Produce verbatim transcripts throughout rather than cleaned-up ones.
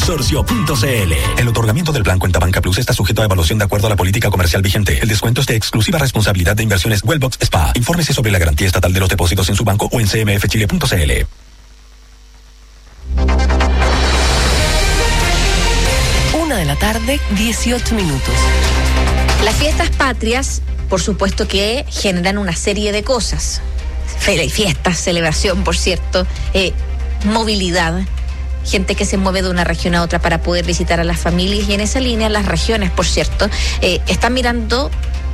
consorcio punto c l. El otorgamiento del plan Cuenta Banca Plus está sujeto a evaluación de acuerdo a la política comercial vigente. El descuento es de exclusiva responsabilidad de Inversiones Wellbox S P A. Infórmese sobre la garantía estatal de los depósitos en su banco o en c m f chile punto c l. Una de la tarde, dieciocho minutos. Las fiestas patrias, por supuesto que generan una serie de cosas. Fiestas, celebración, por cierto, eh, movilidad, gente que se mueve de una región a otra para poder visitar a las familias, y en esa línea las regiones, por cierto, eh, están mirando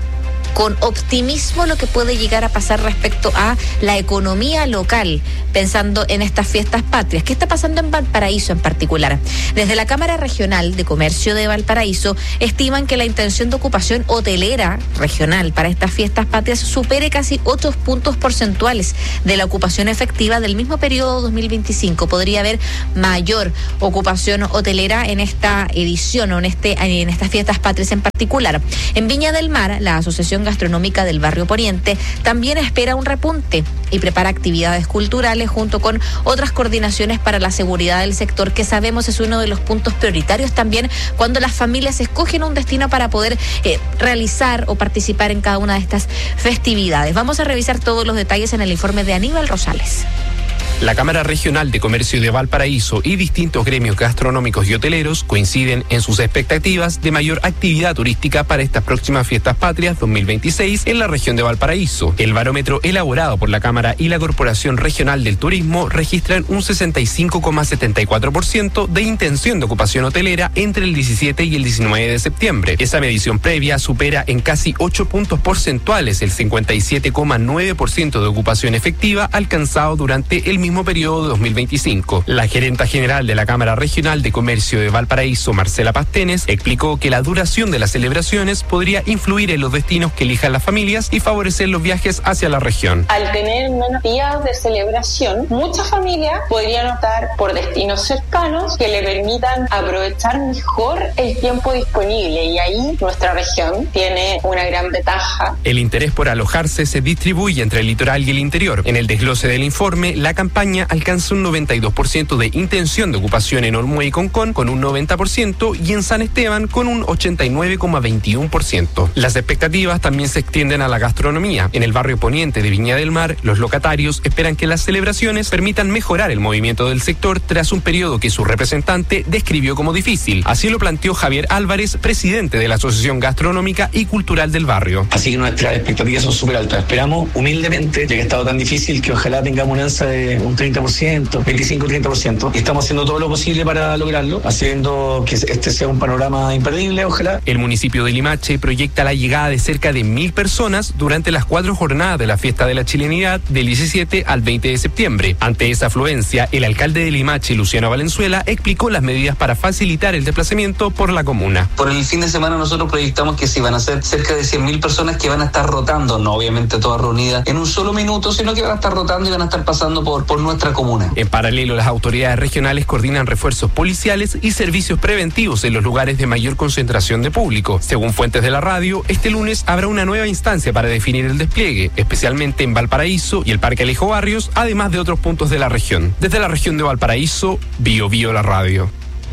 con optimismo lo que puede llegar a pasar respecto a la economía local, pensando en estas fiestas patrias. ¿Qué está pasando en Valparaíso en particular? Desde la Cámara Regional de Comercio de Valparaíso estiman que la intención de ocupación hotelera regional para estas fiestas patrias supere casi ocho puntos porcentuales de la ocupación efectiva del mismo periodo dos mil veinticinco. Podría haber mayor ocupación hotelera en esta edición o en, este, en estas fiestas patrias en particular. En Viña del Mar, la Asociación Gastronómica del Barrio Poniente también espera un repunte y prepara actividades culturales junto con otras coordinaciones para la seguridad del sector, que sabemos es uno de los puntos prioritarios también cuando las familias escogen un destino para poder eh, realizar o participar en cada una de estas festividades. Vamos a revisar todos los detalles en el informe de Aníbal Rosales. La Cámara Regional de Comercio de Valparaíso y distintos gremios gastronómicos y hoteleros coinciden en sus expectativas de mayor actividad turística para estas próximas fiestas patrias dos mil veintiséis en la región de Valparaíso. El barómetro elaborado por la Cámara y la Corporación Regional del Turismo registran un sesenta y cinco coma setenta y cuatro por ciento de intención de ocupación hotelera entre el diecisiete y el diecinueve de septiembre. Esa medición previa supera en casi ocho puntos porcentuales el cincuenta y siete coma nueve por ciento de ocupación efectiva alcanzado durante el mismo periodo de dos mil veinticinco. La gerenta general de la Cámara Regional de Comercio de Valparaíso, Marcela Pastenes, explicó que la duración de las celebraciones podría influir en los destinos que elijan las familias y favorecer los viajes hacia la región. Al tener menos días de celebración, muchas familias podrían optar por destinos cercanos que le permitan aprovechar mejor el tiempo disponible, y ahí nuestra región tiene una gran ventaja. El interés por alojarse se distribuye entre el litoral y el interior. En el desglose del informe, la campaña alcanza un noventa y dos por ciento de intención de ocupación en Olmué y Concón con un noventa por ciento y en San Esteban con un ochenta y nueve coma veintiuno por ciento. Las expectativas también se extienden a la gastronomía. En el barrio poniente de Viña del Mar, los locatarios esperan que las celebraciones permitan mejorar el movimiento del sector tras un periodo que su representante describió como difícil. Así lo planteó Javier Álvarez, presidente de la Asociación Gastronómica y Cultural del barrio. Así que nuestras expectativas son súper altas. Esperamos humildemente, ya que ha estado tan difícil, que ojalá tengamos una alza de un treinta por ciento, veinticinco a treinta por ciento. Y estamos haciendo todo lo posible para lograrlo, haciendo que este sea un panorama imperdible, ojalá. El municipio de Limache proyecta la llegada de cerca de mil personas durante las cuatro jornadas de la Fiesta de la Chilenidad del diecisiete al veinte de septiembre. Ante esa afluencia, el alcalde de Limache, Luciano Valenzuela, explicó las medidas para facilitar el desplazamiento por la comuna. Por el fin de semana nosotros proyectamos que sí van a ser cerca de cien mil personas que van a estar rotando, no obviamente todas reunidas en un solo minuto, sino que van a estar rotando y van a estar pasando por, por nuestra comuna. En paralelo, las autoridades regionales coordinan refuerzos policiales y servicios preventivos en los lugares de mayor concentración de público. Según fuentes de la radio, este lunes habrá una nueva instancia para definir el despliegue, especialmente en Valparaíso y el Parque Alejo Barrios, además de otros puntos de la región. Desde la región de Valparaíso, Bio Bio la radio.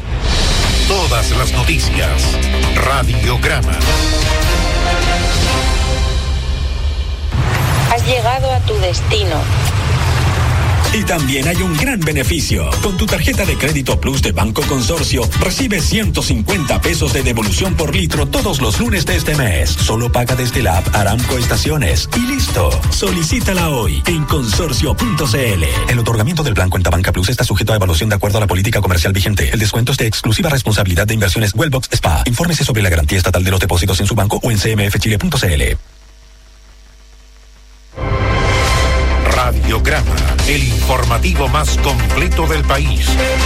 Todas las noticias, Radiograma. Has llegado a tu destino. Y también hay un gran beneficio. Con tu tarjeta de crédito Plus de Banco Consorcio, recibes ciento cincuenta pesos de devolución por litro todos los lunes de este mes. Solo paga desde la app Aramco Estaciones. Y listo. Solicítala hoy en consorcio punto c l. El otorgamiento del plan Cuenta Banca Plus está sujeto a evaluación de acuerdo a la política comercial vigente. El descuento es de exclusiva responsabilidad de Inversiones Wellbox S P A. Infórmese sobre la garantía estatal de los depósitos en su banco o en c m f chile punto c l. Radiograma, el informativo más completo del país.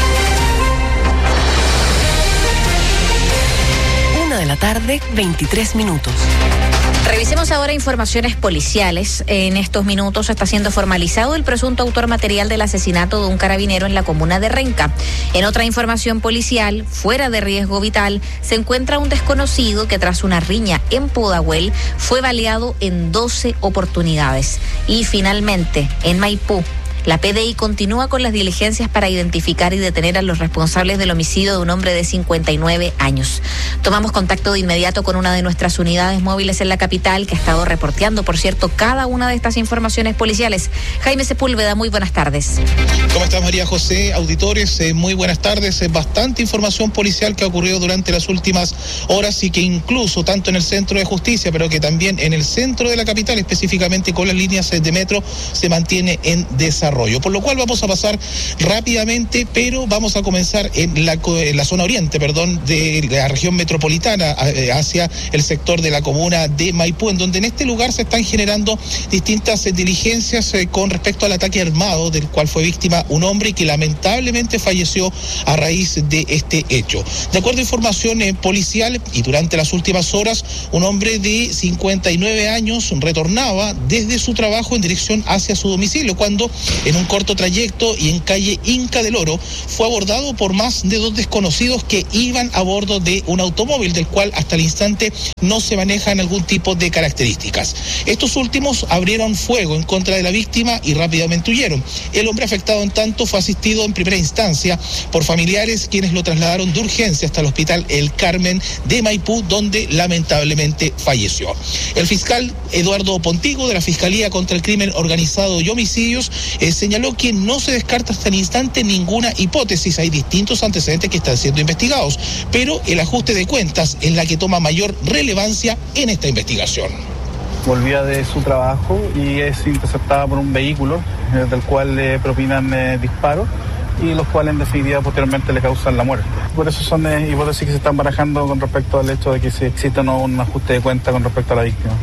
Una de la tarde, veintitrés minutos. Revisemos ahora informaciones policiales. En estos minutos está siendo formalizado el presunto autor material del asesinato de un carabinero en la comuna de Renca. En otra información policial, fuera de riesgo vital, se encuentra un desconocido que tras una riña en Pudahuel fue baleado en doce oportunidades. Y finalmente, en Maipú, La P D I continúa con las diligencias para identificar y detener a los responsables del homicidio de un hombre de cincuenta y nueve años. Tomamos contacto de inmediato con una de nuestras unidades móviles en la capital, que ha estado reporteando, por cierto, cada una de estas informaciones policiales. Jaime Sepúlveda, muy buenas tardes. ¿Cómo estás, María José? Auditores, eh, muy buenas tardes. Eh, bastante información policial que ha ocurrido durante las últimas horas y que incluso tanto en el centro de justicia, pero que también en el centro de la capital, específicamente con las líneas de metro, se mantiene en desarrollo. Por lo cual vamos a pasar rápidamente, pero vamos a comenzar en la, en la zona oriente, perdón, de la región metropolitana, hacia el sector de la comuna de Maipú, en donde en este lugar se están generando distintas diligencias eh, con respecto al ataque armado del cual fue víctima un hombre y que lamentablemente falleció a raíz de este hecho. De acuerdo a información eh, policial, y durante las últimas horas, un hombre de cincuenta y nueve años retornaba desde su trabajo en dirección hacia su domicilio, cuando en un corto trayecto y en calle Inca del Oro fue abordado por más de dos desconocidos que iban a bordo de un automóvil del cual hasta el instante no se manejan algún tipo de características. Estos últimos abrieron fuego en contra de la víctima y rápidamente huyeron. El hombre afectado, en tanto, fue asistido en primera instancia por familiares, quienes lo trasladaron de urgencia hasta el hospital El Carmen de Maipú, donde lamentablemente falleció. El fiscal Eduardo Pontigo, de la Fiscalía contra el Crimen Organizado y Homicidios, eh, señaló que no se descarta hasta el instante ninguna hipótesis. Hay distintos antecedentes que están siendo investigados, pero el ajuste de cuentas es la que toma mayor relevancia en esta investigación. Volvía de su trabajo y es interceptada por un vehículo eh, del cual le propinan eh, disparos y los cuales en definitiva posteriormente le causan la muerte. Por eso son eh, hipótesis que se están barajando con respecto al hecho de que si existe o no un ajuste de cuenta con respecto a la víctima.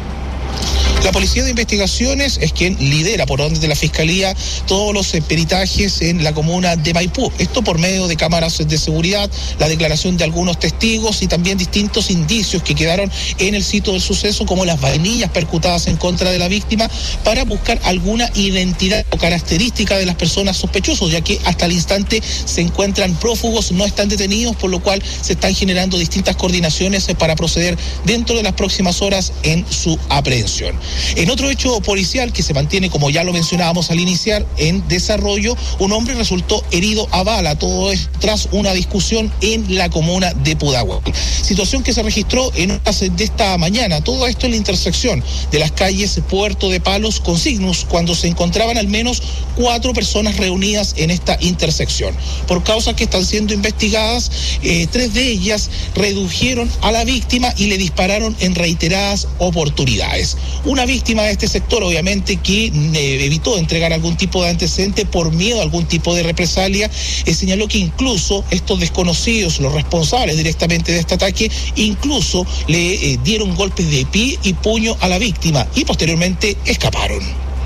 La Policía de Investigaciones es quien lidera por orden de la Fiscalía todos los eh, peritajes en la comuna de Maipú. Esto por medio de cámaras de seguridad, la declaración de algunos testigos y también distintos indicios que quedaron en el sitio del suceso, como las vainillas percutadas en contra de la víctima, para buscar alguna identidad o característica de las personas sospechosas, ya que hasta el instante se encuentran prófugos, no están detenidos, por lo cual se están generando distintas coordinaciones eh, para proceder dentro de las próximas horas en su aprehensión. En otro hecho policial que se mantiene, como ya lo mencionábamos al iniciar, en desarrollo, un hombre resultó herido a bala, todo esto tras una discusión en la comuna de Pudahuel. Situación que se registró en horas de esta mañana, todo esto en la intersección de las calles Puerto de Palos con Cygnus, cuando se encontraban al menos cuatro personas reunidas en esta intersección. Por causas que están siendo investigadas, eh, tres de ellas redujeron a la víctima y le dispararon en reiteradas oportunidades. Una víctima de este sector, obviamente, que eh, evitó entregar algún tipo de antecedente por miedo a algún tipo de represalia, eh, señaló que incluso estos desconocidos, los responsables directamente de este ataque, incluso le eh, dieron golpes de pie y puño a la víctima y posteriormente escaparon.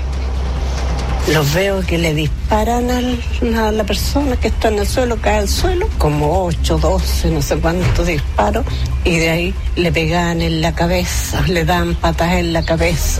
Los veo que le disparan al, a la persona que está en el suelo, cae al suelo, como ocho, doce, no sé cuántos disparos, y de ahí le pegan en la cabeza, le dan patas en la cabeza.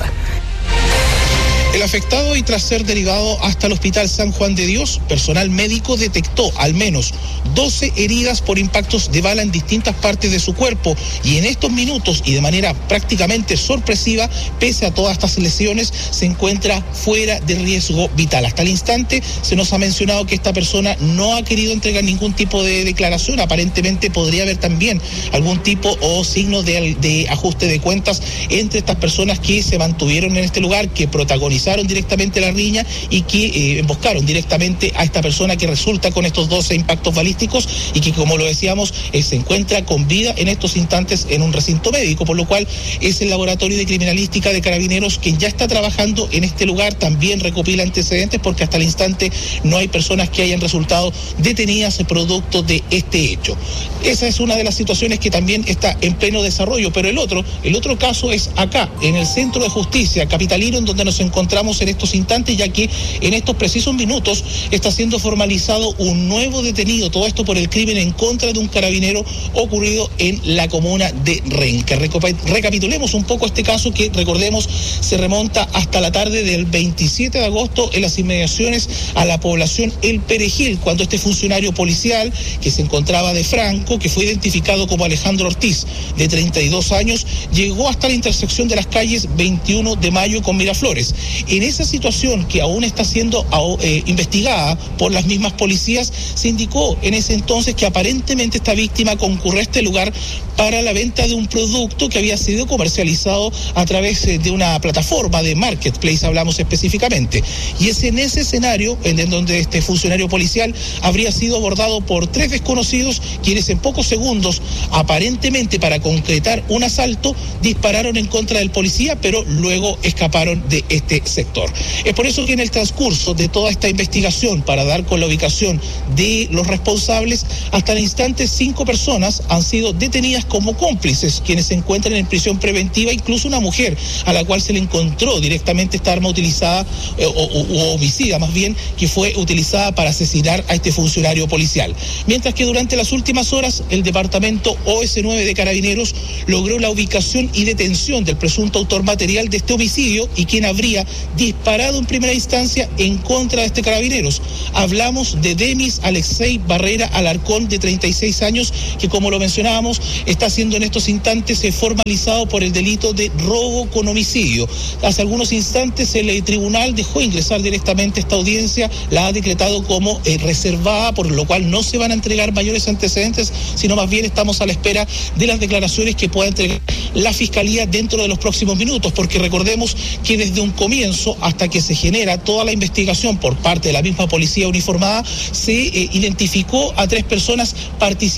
El afectado, y tras ser derivado hasta el Hospital San Juan de Dios, personal médico detectó al menos doce heridas por impactos de bala en distintas partes de su cuerpo, y en estos minutos y de manera prácticamente sorpresiva, pese a todas estas lesiones, se encuentra fuera de riesgo vital. Hasta el instante se nos ha mencionado que esta persona no ha querido entregar ningún tipo de declaración. Aparentemente podría haber también algún tipo o signo de, de ajuste de cuentas entre estas personas que se mantuvieron en este lugar, que protagonizaron directamente la riña y que eh, emboscaron directamente a esta persona que resulta con estos doce impactos balísticos y que, como lo decíamos, eh, se encuentra con vida en estos instantes en un recinto médico, por lo cual es el Laboratorio de Criminalística de Carabineros quien ya está trabajando en este lugar. También recopila antecedentes porque hasta el instante no hay personas que hayan resultado detenidas producto de este hecho. Esa es una de las situaciones que también está en pleno desarrollo, pero el otro, el otro caso es acá, en el Centro de Justicia capitalino, en donde nos encontramos en estos instantes, ya que en estos precisos minutos está siendo formalizado un nuevo detenido, todo esto por el crimen en contra de un carabinero ocurrido en la comuna de Renca. Recapitulemos un poco este caso que, recordemos, se remonta hasta la tarde del veintisiete de agosto en las inmediaciones a la población El Perejil, cuando este funcionario policial que se encontraba de Franco, que fue identificado como Alejandro Ortiz, de treinta y dos años, llegó hasta la intersección de las calles veintiuno de mayo con Miraflores. En esa situación que aún está siendo eh, investigada por las mismas policías, se indicó en ese entonces que aparentemente esta víctima concurrió a este lugar para la venta de un producto que había sido comercializado a través de una plataforma de marketplace, hablamos específicamente. Y es en ese escenario en donde este funcionario policial habría sido abordado por tres desconocidos, quienes en pocos segundos, aparentemente para concretar un asalto, dispararon en contra del policía, pero luego escaparon de este sector. Es por eso que en el transcurso de toda esta investigación para dar con la ubicación de los responsables, hasta el instante cinco personas han sido detenidas como cómplices, quienes se encuentran en prisión preventiva, incluso una mujer a la cual se le encontró directamente esta arma utilizada, eh, o, o, o homicida más bien, que fue utilizada para asesinar a este funcionario policial. Mientras que durante las últimas horas el departamento O S nueve de Carabineros logró la ubicación y detención del presunto autor material de este homicidio y quien habría disparado en primera instancia en contra de este Carabineros. Hablamos de Demis Alexei Barrera Alarcón, de treinta y seis años, que como lo mencionábamos, está siendo en estos instantes formalizado por el delito de robo con homicidio. Hace algunos instantes el tribunal dejó ingresar directamente esta audiencia, la ha decretado como eh, reservada, por lo cual no se van a entregar mayores antecedentes, sino más bien estamos a la espera de las declaraciones que pueda entregar la Fiscalía dentro de los próximos minutos, porque recordemos que desde un comienzo hasta que se genera toda la investigación por parte de la misma policía uniformada, se eh, identificó a tres personas participantes